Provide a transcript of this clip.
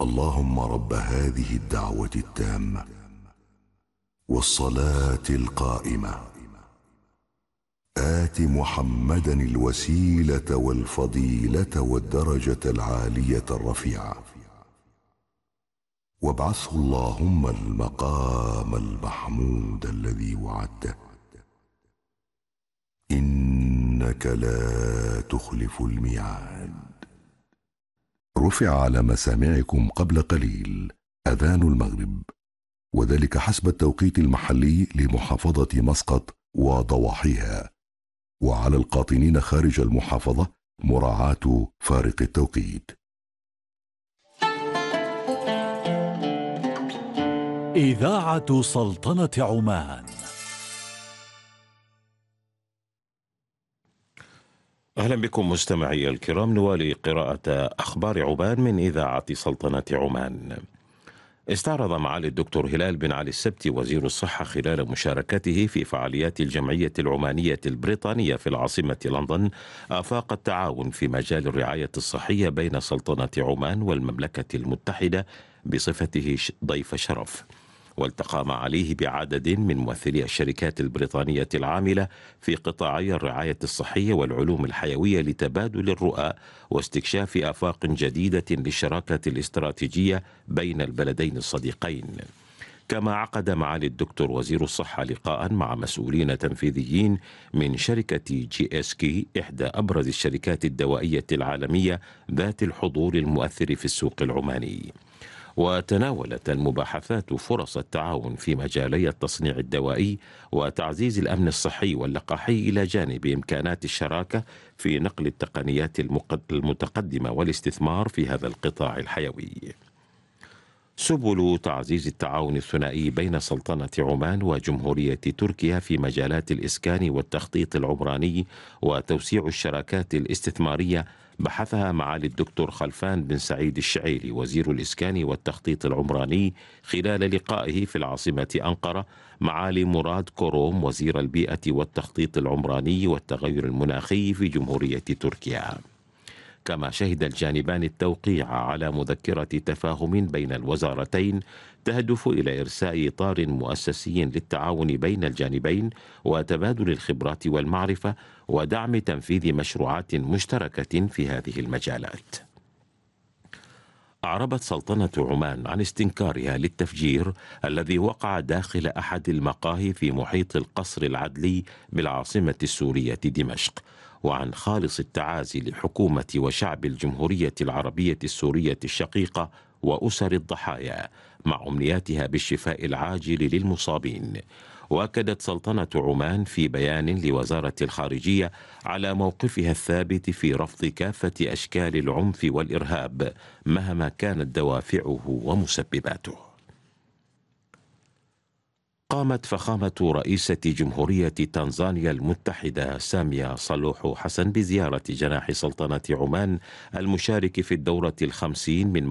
اللهم رب هذه الدعوة التامة والصلاة القائمة آت محمدا الوسيلة والفضيلة والدرجة العالية الرفيعة وابعثه اللهم المقام المحمود الذي وعدته إنك لا تخلف الميعاد. رفع على مسامعكم قبل قليل أذان المغرب، وذلك حسب التوقيت المحلي لمحافظة مسقط وضواحيها، وعلى القاطنين خارج المحافظة مراعاة فارق التوقيت. إذاعة سلطنة عمان. أهلا بكم مستمعي الكرام، نوالي قراءة أخبار عمان من إذاعة سلطنة عمان. استعرض معالي الدكتور هلال بن علي السبتي وزير الصحة خلال مشاركته في فعاليات الجمعية العمانية البريطانية في العاصمة لندن آفاق التعاون في مجال الرعاية الصحية بين سلطنة عمان والمملكة المتحدة بصفته ضيف شرف. والتقى معاليه بعدد من ممثلي الشركات البريطانية العاملة في قطاعي الرعاية الصحية والعلوم الحيوية لتبادل الرؤى واستكشاف آفاق جديدة للشراكة الاستراتيجية بين البلدين الصديقين. كما عقد معالي الدكتور وزير الصحة لقاء مع مسؤولين تنفيذيين من شركة GSK، إحدى أبرز الشركات الدوائية العالمية ذات الحضور المؤثر في السوق العماني. وتناولت المباحثات فرص التعاون في مجالي التصنيع الدوائي وتعزيز الأمن الصحي واللقاحي، إلى جانب إمكانات الشراكة في نقل التقنيات المتقدمة والاستثمار في هذا القطاع الحيوي. سبل تعزيز التعاون الثنائي بين سلطنة عمان وجمهورية تركيا في مجالات الإسكان والتخطيط العمراني وتوسيع الشراكات الاستثمارية بحثها معالي الدكتور خلفان بن سعيد الشعيري وزير الإسكان والتخطيط العمراني خلال لقائه في العاصمة أنقرة معالي مراد كوروم وزير البيئة والتخطيط العمراني والتغير المناخي في جمهورية تركيا. كما شهد الجانبان التوقيع على مذكرة تفاهم بين الوزارتين تهدف إلى إرساء إطار مؤسسي للتعاون بين الجانبين وتبادل الخبرات والمعرفة ودعم تنفيذ مشروعات مشتركة في هذه المجالات. أعربت سلطنة عمان عن استنكارها للتفجير الذي وقع داخل أحد المقاهي في محيط القصر العدلي بالعاصمة السورية دمشق، وعن خالص التعازي لحكومة وشعب الجمهورية العربية السورية الشقيقة وأسر الضحايا، مع أمنياتها بالشفاء العاجل للمصابين. وأكدت سلطنة عمان في بيان لوزارة الخارجية على موقفها الثابت في رفض كافة أشكال العنف والإرهاب مهما كانت دوافعه ومسبباته. قامت فخامة رئيسة جمهورية تنزانيا المتحدة سامية صلوح حسن بزيارة جناح سلطنة عمان المشارك في الدورة 50 من